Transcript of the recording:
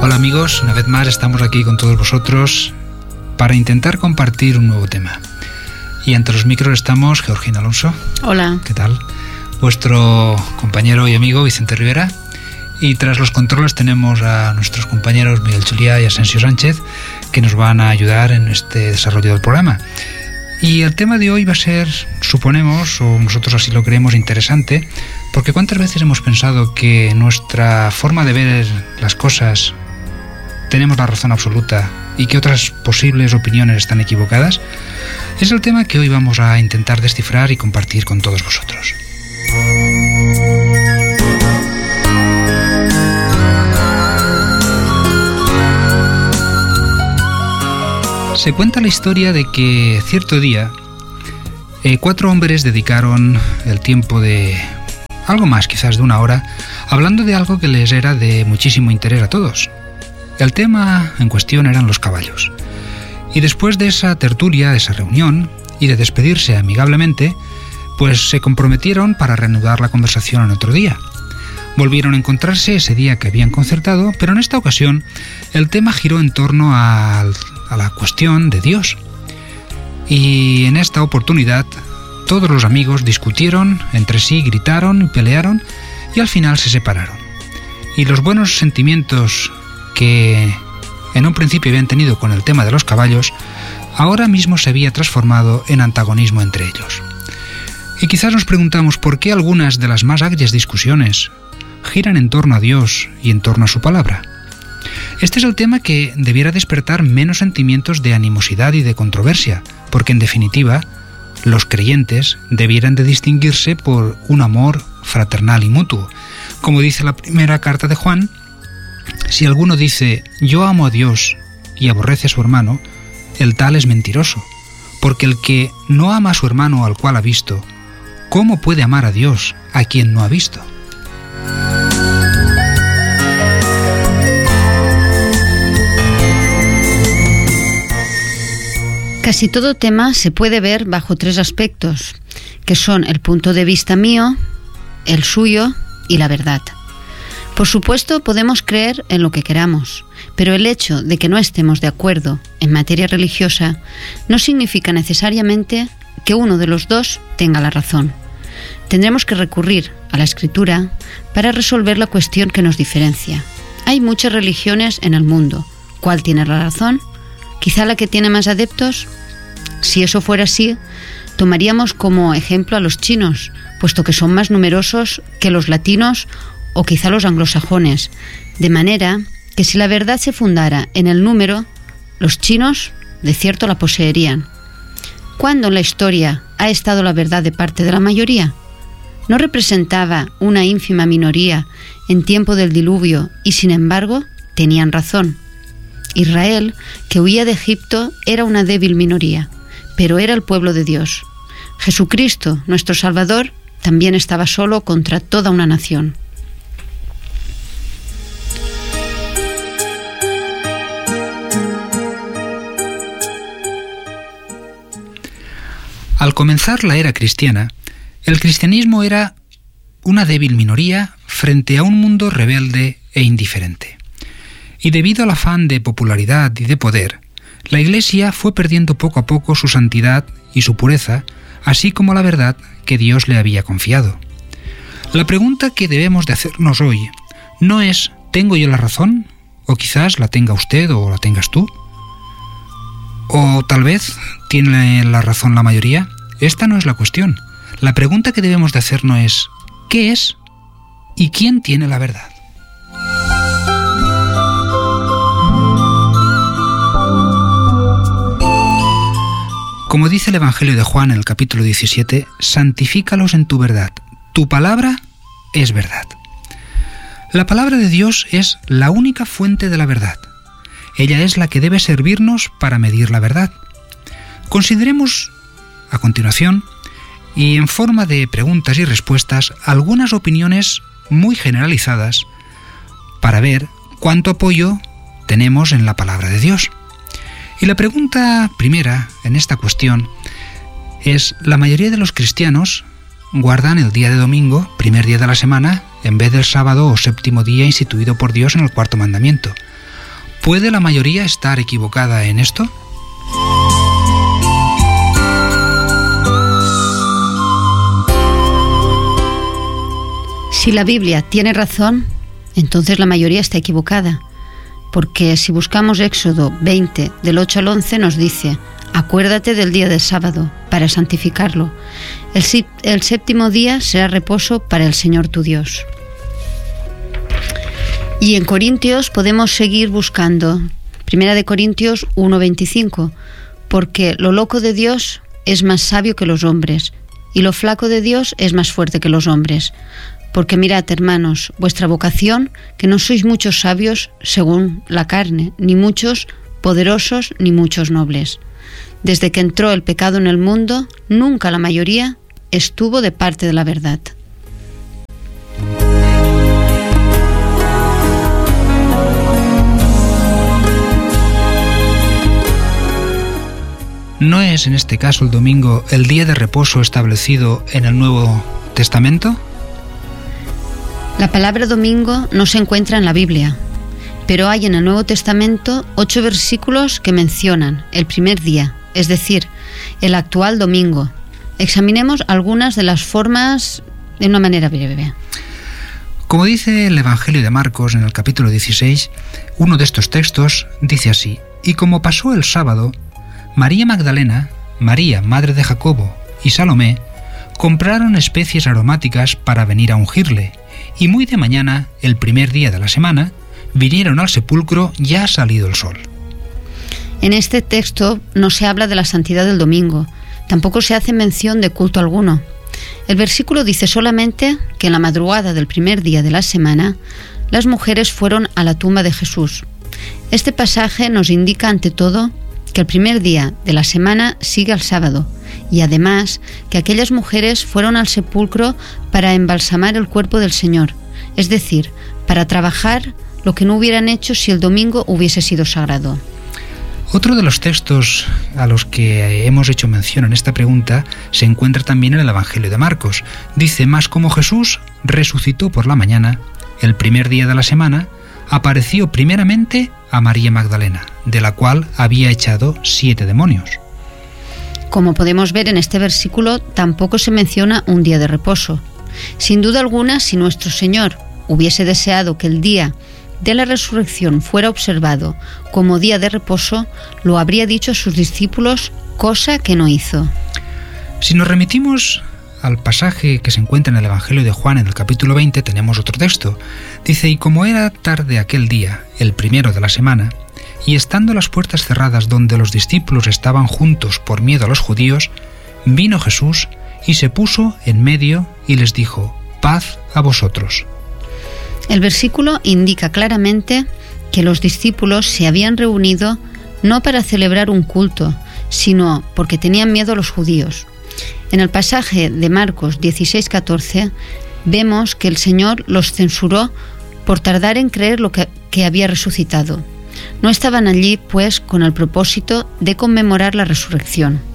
Hola amigos, una vez más estamos aquí con todos vosotros para intentar compartir un nuevo tema. Y ante los micros estamos Georgina Alonso. Hola. ¿Qué tal? Vuestro compañero y amigo Vicente Rivera. Y tras los controles tenemos a nuestros compañeros Miguel Juliá y Asensio Sánchez, que nos van a ayudar en este desarrollo del programa. Y el tema de hoy va a ser, suponemos, o nosotros así lo creemos, interesante, porque ¿cuántas veces hemos pensado que nuestra forma de ver las cosas tenemos la razón absoluta y que otras posibles opiniones están equivocadas? Es el tema que hoy vamos a intentar descifrar y compartir con todos vosotros. Se cuenta la historia de que cierto día 4 hombres dedicaron el tiempo de algo más, quizás de 1 hora, hablando de algo que les era de muchísimo interés a todos. El tema en cuestión eran los caballos. Y después de esa tertulia, de esa reunión, y de despedirse amigablemente, pues se comprometieron para reanudar la conversación en otro día. Volvieron a encontrarse ese día que habían concertado, pero en esta ocasión el tema giró en torno a la cuestión de Dios. Y en esta oportunidad todos los amigos discutieron entre sí, gritaron y pelearon y al final se separaron. Y los buenos sentimientos que en un principio habían tenido con el tema de los caballos, ahora mismo se había transformado en antagonismo entre ellos. Y quizás nos preguntamos por qué algunas de las más agrias discusiones giran en torno a Dios y en torno a su palabra. Este es el tema que debiera despertar menos sentimientos de animosidad y de controversia, porque en definitiva, los creyentes debieran de distinguirse por un amor fraternal y mutuo. Como dice la primera carta de Juan, si alguno dice, yo amo a Dios y aborrece a su hermano, el tal es mentiroso, porque el que no ama a su hermano al cual ha visto, ¿cómo puede amar a Dios a quien no ha visto? Casi todo tema se puede ver bajo 3 aspectos, que son el punto de vista mío, el suyo y la verdad. Por supuesto, podemos creer en lo que queramos, pero el hecho de que no estemos de acuerdo en materia religiosa no significa necesariamente que uno de los dos tenga la razón. Tendremos que recurrir a la Escritura para resolver la cuestión que nos diferencia. Hay muchas religiones en el mundo. ¿Cuál tiene la razón? ¿Quizá la que tiene más adeptos? Si eso fuera así, tomaríamos como ejemplo a los chinos, puesto que son más numerosos que los latinos o quizá los anglosajones, de manera que si la verdad se fundara en el número, los chinos de cierto la poseerían. ¿Cuándo en la historia ha estado la verdad de parte de la mayoría? ¿No representaba una ínfima minoría en tiempo del diluvio y sin embargo tenían razón? Israel, que huía de Egipto, era una débil minoría, pero era el pueblo de Dios. Jesucristo, nuestro Salvador, también estaba solo contra toda una nación. Al comenzar la era cristiana, el cristianismo era una débil minoría frente a un mundo rebelde e indiferente. Y debido al afán de popularidad y de poder, la Iglesia fue perdiendo poco a poco su santidad y su pureza, así como la verdad que Dios le había confiado. La pregunta que debemos de hacernos hoy no es ¿tengo yo la razón? O quizás la tenga usted o la tengas tú. O tal vez tiene la razón la mayoría. Esta no es la cuestión. La pregunta que debemos de hacernos es ¿qué es y quién tiene la verdad? Como dice el Evangelio de Juan en el capítulo 17, santifícalos en tu verdad. Tu palabra es verdad. La palabra de Dios es la única fuente de la verdad. Ella es la que debe servirnos para medir la verdad. Consideremos a continuación, y en forma de preguntas y respuestas, algunas opiniones muy generalizadas para ver cuánto apoyo tenemos en la palabra de Dios. Y la pregunta primera en esta cuestión es: la mayoría de los cristianos guardan el día de domingo, primer día de la semana, en vez del sábado o séptimo día instituido por Dios en el 4º mandamiento. ¿Puede la mayoría estar equivocada en esto? Si la Biblia tiene razón, entonces la mayoría está equivocada, porque si buscamos Éxodo 20, del 8 al 11, nos dice: acuérdate del día del sábado, para santificarlo. El séptimo día será reposo para el Señor tu Dios. Y en Corintios podemos seguir buscando, 1 Corintios 1:25, porque lo loco de Dios es más sabio que los hombres, y lo flaco de Dios es más fuerte que los hombres. Porque mirad, hermanos, vuestra vocación, que no sois muchos sabios según la carne, ni muchos poderosos, ni muchos nobles. Desde que entró el pecado en el mundo, nunca la mayoría estuvo de parte de la verdad. ¿No es en este caso el domingo el día de reposo establecido en el Nuevo Testamento? La palabra domingo no se encuentra en la Biblia, pero hay en el Nuevo Testamento 8 versículos que mencionan el primer día, es decir, el actual domingo. Examinemos algunas de las formas de una manera breve. Como dice el Evangelio de Marcos en el capítulo 16, uno de estos textos dice así: y como pasó el sábado, María Magdalena, María, madre de Jacobo, y Salomé compraron especies aromáticas para venir a ungirle, y muy de mañana, el primer día de la semana, vinieron al sepulcro ya salido el sol. En este texto no se habla de la santidad del domingo, tampoco se hace mención de culto alguno. El versículo dice solamente que en la madrugada del primer día de la semana, las mujeres fueron a la tumba de Jesús. Este pasaje nos indica ante todo que el primer día de la semana sigue al sábado, y además que aquellas mujeres fueron al sepulcro para embalsamar el cuerpo del Señor, es decir, para trabajar lo que no hubieran hecho si el domingo hubiese sido sagrado. Otro de los textos a los que hemos hecho mención en esta pregunta se encuentra también en el Evangelio de Marcos. Dice: mas como Jesús resucitó por la mañana, el primer día de la semana, apareció primeramente a María Magdalena, de la cual había echado 7 demonios. Como podemos ver en este versículo, tampoco se menciona un día de reposo. Sin duda alguna, si nuestro Señor hubiese deseado que el día de la resurrección fuera observado como día de reposo, lo habría dicho a sus discípulos, cosa que no hizo. Si nos remitimos al pasaje que se encuentra en el Evangelio de Juan en el capítulo 20, tenemos otro texto. Dice: y como era tarde aquel día, el primero de la semana, y estando las puertas cerradas donde los discípulos estaban juntos por miedo a los judíos, vino Jesús y se puso en medio y les dijo: paz a vosotros. El versículo indica claramente que los discípulos se habían reunido no para celebrar un culto, sino porque tenían miedo a los judíos. En el pasaje de Marcos 16:14 vemos que el Señor los censuró por tardar en creer lo que había resucitado. No estaban allí, pues, con el propósito de conmemorar la resurrección.